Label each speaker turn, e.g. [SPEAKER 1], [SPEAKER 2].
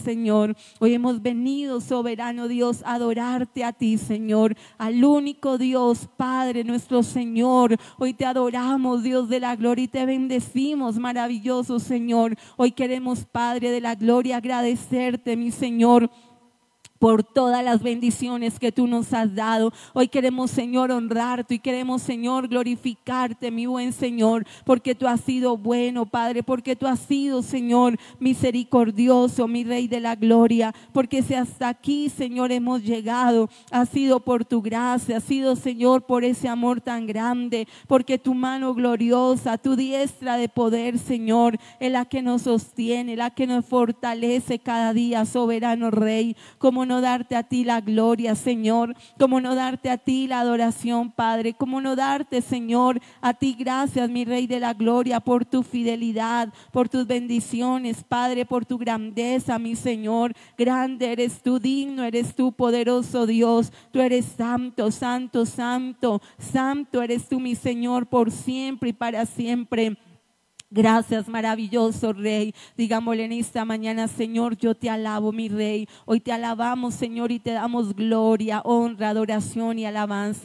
[SPEAKER 1] Señor. Hoy hemos venido, soberano Dios, a adorarte a ti, Señor, al único Dios, Padre, nuestro Señor. Hoy te adoramos, Dios de la gloria, y te bendecimos, maravilloso Señor. Hoy queremos, Padre de la gloria, agradecerte, mi Señor, por todas las bendiciones que tú nos has dado. Hoy queremos, Señor, honrarte y queremos, Señor, glorificarte, mi buen Señor, porque tú has sido bueno, Padre, porque tú has sido, Señor, misericordioso, mi Rey de la gloria, porque si hasta aquí, Señor, hemos llegado, ha sido por tu gracia, ha sido, Señor, por ese amor tan grande, porque tu mano gloriosa, tu diestra de poder, Señor, es la que nos sostiene, la que nos fortalece cada día, soberano Rey. Como no darte a ti la gloria, Señor, como no darte a ti la adoración, Padre, como no darte, Señor, a ti gracias, mi Rey de la gloria, por tu fidelidad, por tus bendiciones, Padre, por tu grandeza, mi Señor. Grande eres tú, digno eres tú, poderoso Dios. Tú eres santo, santo, santo, santo eres tú, mi Señor, por siempre y para siempre. Gracias, maravilloso Rey. Digámosle en esta mañana: Señor, yo te alabo, mi Rey. Hoy te alabamos, Señor, y te damos gloria, honra, adoración y alabanza.